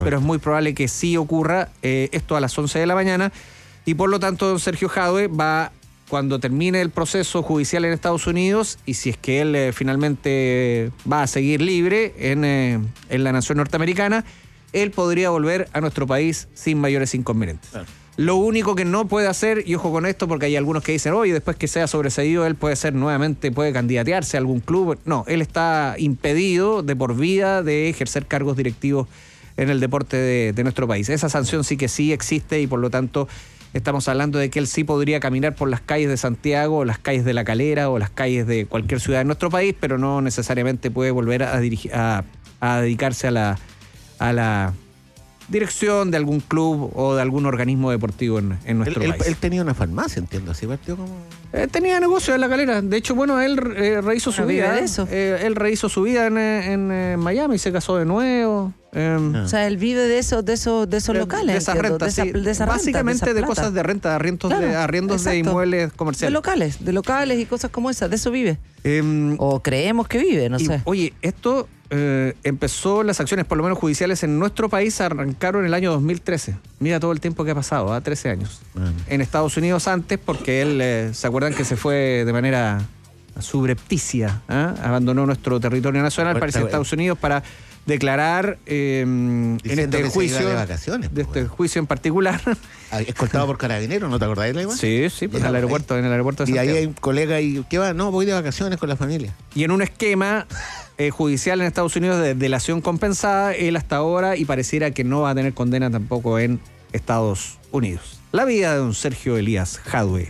pero es muy probable que sí ocurra esto a las 11 de la mañana. Y por lo tanto, don Sergio Jadue va, cuando termine el proceso judicial en Estados Unidos, y si es que él finalmente va a seguir libre en la nación norteamericana, él podría volver a nuestro país sin mayores inconvenientes. Claro. Lo único que no puede hacer, y ojo con esto porque hay algunos que dicen, oye, después que sea sobreseído, él puede ser nuevamente, puede candidatearse a algún club. No, él está impedido de por vida de ejercer cargos directivos en el deporte de nuestro país. Esa sanción sí que sí existe y por lo tanto estamos hablando de que él sí podría caminar por las calles de Santiago, o las calles de La Calera, o las calles de cualquier ciudad de nuestro país, pero no necesariamente puede volver a dedicarse a la dirección de algún club o de algún organismo deportivo en nuestro país. Él tenía una farmacia, entiendo, así partió como... tenía negocio en La Calera. De hecho, bueno, él rehizo su vida. De eso. Él rehizo su vida en Miami, se casó de nuevo. O sea, él vive de esos locales. De esas rentas, sí. Básicamente de cosas de renta, de arriendos de inmuebles comerciales. De locales y cosas como esas, de eso vive. O creemos que vive, no sé. Oye, esto empezó, las acciones por lo menos judiciales en nuestro país arrancaron en el año 2013. Mira todo el tiempo que ha pasado, 13 años. En Estados Unidos antes, porque él, ¿se acuerdan que se fue de manera subrepticia? Abandonó nuestro territorio nacional para irse a Estados Unidos para declarar en este juicio de vacaciones, de este juicio en particular. Escoltado por carabineros, ¿no te acordás de la imagen? Sí, pues en el aeropuerto de Santiago. Y ahí hay un colega y ¿qué va? No, voy de vacaciones con la familia. Y en un esquema judicial en Estados Unidos de delación compensada, él hasta ahora, y pareciera que no va a tener condena tampoco en Estados Unidos. La vida de don Sergio Elías Jadue.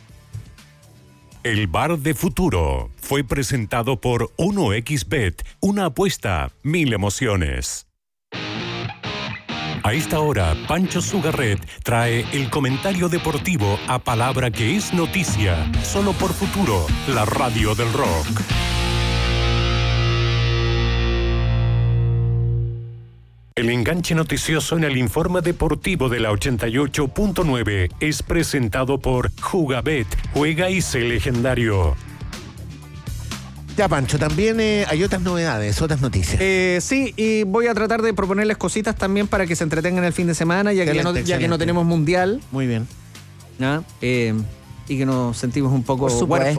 El Bar de Futuro fue presentado por 1xBet, una apuesta, 1000 emociones. A esta hora, Pancho Sugarret trae el comentario deportivo a palabra que es noticia, solo por Futuro, la radio del rock. El enganche noticioso en el informe deportivo de la 88.9 es presentado por Jugabet, juega y sé legendario. Ya, Pancho, también hay otras novedades, otras noticias. Sí, y voy a tratar de proponerles cositas también para que se entretengan el fin de semana, ya que no tenemos mundial. Muy bien. Y que nos sentimos un poco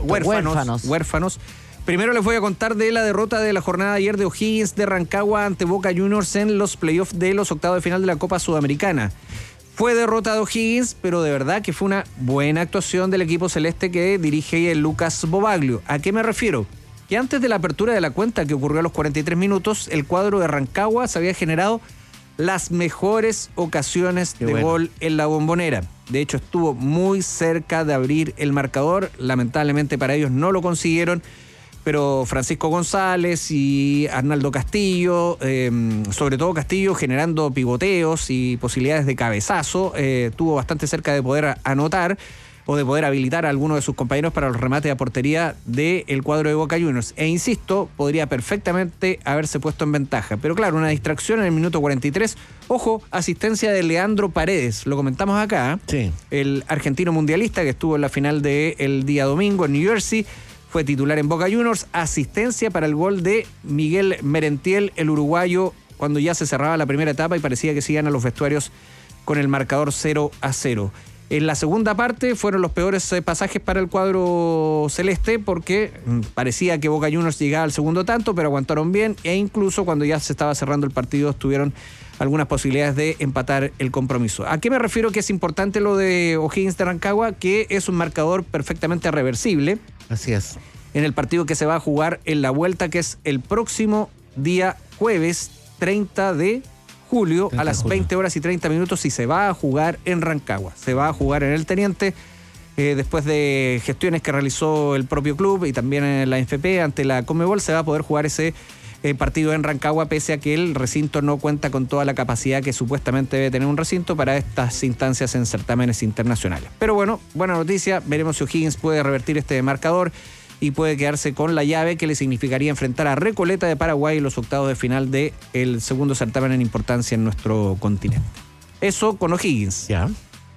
huérfanos. Primero les voy a contar de la derrota de la jornada de ayer de O'Higgins de Rancagua ante Boca Juniors en los playoffs de los octavos de final de la Copa Sudamericana. Fue derrota de O'Higgins, pero de verdad que fue una buena actuación del equipo celeste que dirige Lucas Bobaglio. ¿A qué me refiero? Que antes de la apertura de la cuenta, que ocurrió a los 43 minutos, el cuadro de Rancagua se había generado las mejores ocasiones de gol en la Bombonera. De hecho, estuvo muy cerca de abrir el marcador. Lamentablemente para ellos no lo consiguieron. Pero Francisco González y Arnaldo Castillo, sobre todo Castillo, generando pivoteos y posibilidades de cabezazo, estuvo bastante cerca de poder anotar o de poder habilitar a alguno de sus compañeros para los remates a portería del cuadro de Boca Juniors. E insisto, podría perfectamente haberse puesto en ventaja. Pero claro, una distracción en el minuto 43. Ojo, asistencia de Leandro Paredes, lo comentamos acá. Sí. El argentino mundialista que estuvo en la final del día domingo en New Jersey. Fue titular en Boca Juniors, asistencia para el gol de Miguel Merentiel, el uruguayo, cuando ya se cerraba la primera etapa y parecía que se iban a los vestuarios con el marcador 0-0. En la segunda parte fueron los peores pasajes para el cuadro celeste porque parecía que Boca Juniors llegaba al segundo tanto, pero aguantaron bien e incluso cuando ya se estaba cerrando el partido tuvieron algunas posibilidades de empatar el compromiso. ¿A qué me refiero que es importante lo de O'Higgins de Rancagua? Que es un marcador perfectamente reversible. Así es. En el partido que se va a jugar en la vuelta, que es el próximo día jueves 30 de julio a las 20 horas y 30 minutos y se va a jugar en Rancagua. Se va a jugar en el Teniente después de gestiones que realizó el propio club y también en la NFP ante la Conmebol. Se va a poder jugar ese partido en Rancagua, pese a que el recinto no cuenta con toda la capacidad que supuestamente debe tener un recinto para estas instancias en certámenes internacionales. Pero bueno, buena noticia, veremos si O'Higgins puede revertir este marcador y puede quedarse con la llave que le significaría enfrentar a Recoleta de Paraguay en los octavos de final del segundo certamen en importancia en nuestro continente. Eso con O'Higgins. Ya.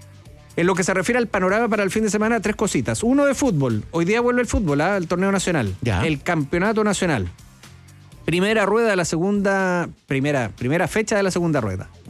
En lo que se refiere al panorama para el fin de semana, 3 cositas. Uno de fútbol. Hoy día vuelve el fútbol, el torneo nacional. Ya. El campeonato nacional. primera rueda de la segunda, primera fecha de la segunda rueda.